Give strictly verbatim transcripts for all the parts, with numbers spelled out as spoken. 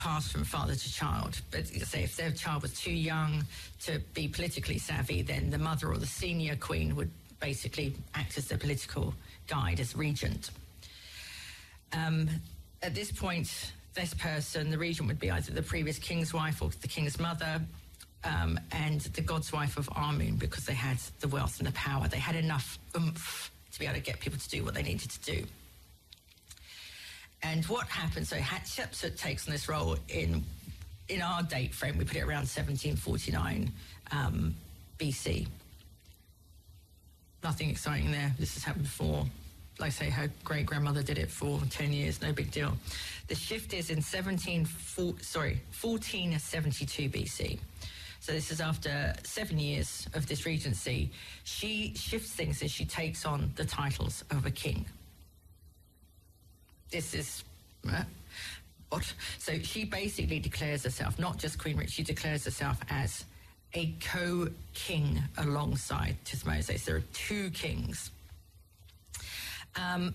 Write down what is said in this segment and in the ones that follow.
passed from father to child. But say if their child was too young to be politically savvy, then the mother or the senior queen would basically act as the political guide, as regent. Um, at this point, this person, the regent, would be either the previous king's wife or the king's mother, um, and the god's wife of Amun, because they had the wealth and the power. They had enough oomph to be able to get people to do what they needed to do. And what happened, so Hatshepsut takes on this role in in our date frame, we put it around seventeen forty-nine um, B C. Nothing exciting there. This has happened before. Like I say, her great-grandmother did it for ten years, no big deal. The shift is in seventeen, sorry, fourteen seventy-two B C. So this is after seven years of this regency. She shifts things as she takes on the titles of a king. This is... Uh, what? So she basically declares herself, not just Queen Rich, she declares herself as a co-king alongside Thutmose. There are two kings. Um,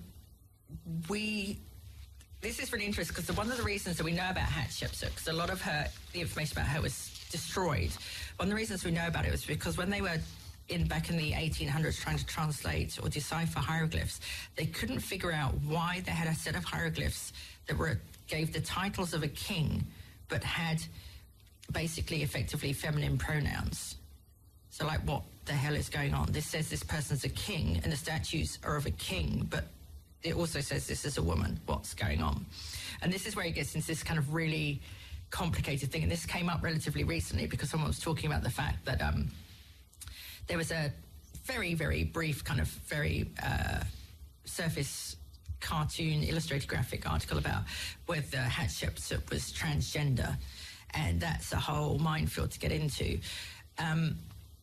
we... This is really interesting because one of the reasons that we know about Hatshepsut, because a lot of her, the information about her was destroyed. One of the reasons we know about it was because when they were in back in the eighteen hundreds trying to translate or decipher hieroglyphs, they couldn't figure out why they had a set of hieroglyphs that were gave the titles of a king but had basically effectively feminine pronouns. So like, what the hell is going on? This says this person's a king and the statues are of a king, but it also says this is a woman. What's going on? And this is where it gets into this kind of really complicated thing. And this came up relatively recently because someone was talking about the fact that um, there was a very, very brief kind of very uh, surface cartoon illustrated graphic article about whether Hatshepsut was transgender. And that's a whole minefield to get into. Um,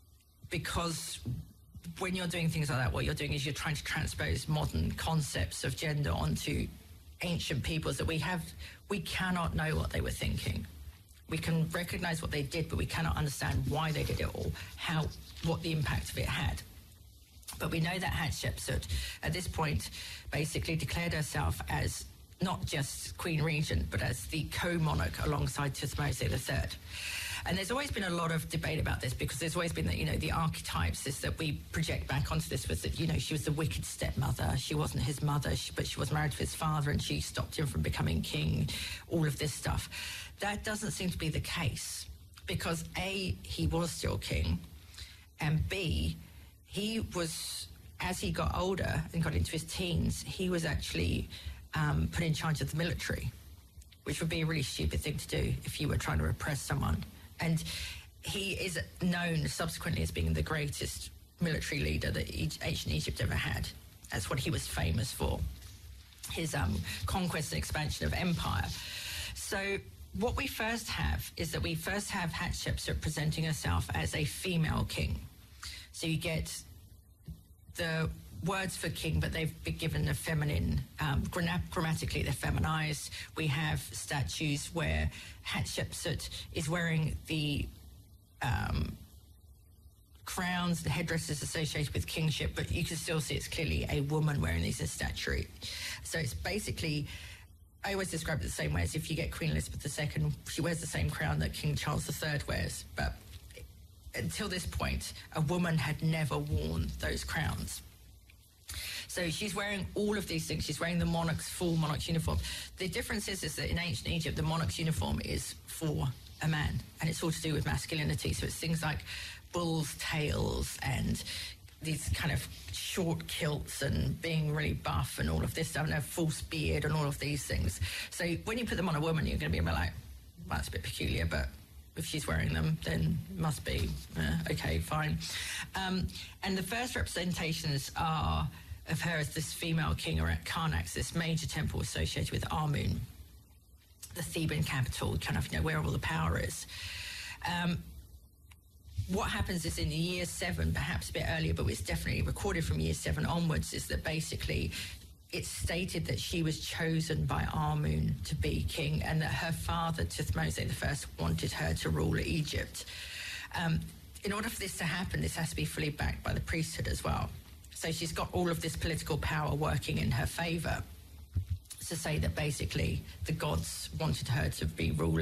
because when you're doing things like that, what you're doing is you're trying to transpose modern concepts of gender onto ancient peoples that we have, we cannot know what they were thinking. We can recognize what they did, but we cannot understand why they did it or how, what the impact of it had. But we know that Hatshepsut, at this point, basically declared herself as not just Queen Regent, but as the co-monarch alongside Thutmose the Third. And there's always been a lot of debate about this because there's always been that, you know, the archetypes is that we project back onto this was that, you know, she was the wicked stepmother. She wasn't his mother, but she was married to his father and she stopped him from becoming king, all of this stuff. That doesn't seem to be the case because A, he was still king, and B, he was, as he got older and got into his teens, he was actually um, put in charge of the military, which would be a really stupid thing to do if you were trying to repress someone. And he is known subsequently as being the greatest military leader that ancient Egypt ever had. That's what he was famous for, his um, conquest and expansion of empire. So what we first have is that we first have Hatshepsut presenting herself as a female king. So you get the words for king, but they've been given a feminine, um, grammatically they're feminized. We have statues where Hatshepsut is wearing the um, crowns, the headdresses associated with kingship, but you can still see it's clearly a woman wearing these as statuary. So it's basically, I always describe it the same way as if you get Queen Elizabeth the Second, she wears the same crown that King Charles the Third wears, but until this point, a woman had never worn those crowns. So she's wearing all of these things. She's wearing the monarch's full monarch's uniform. The difference is, is that in ancient Egypt, the monarch's uniform is for a man, and it's all to do with masculinity. So it's things like bull's tails and these kind of short kilts and being really buff and all of this stuff, and a false beard and all of these things. So when you put them on a woman, you're going to be a bit like, well, that's a bit peculiar, but if she's wearing them, then must be, uh, okay, fine. Um, and the first representations are of her as this female king or at Karnak, this major temple associated with Amun, the Theban capital, kind of, you know, where all the power is. Um, what happens is in year seven, perhaps a bit earlier, but it's definitely recorded from year seven onwards, is that basically it's stated that she was chosen by Amun to be king and that her father, Thutmose the First, wanted her to rule Egypt. Um, in order for this to happen, this has to be fully backed by the priesthood as well. So she's got all of this political power working in her favour. to say that basically the gods wanted her to be ruler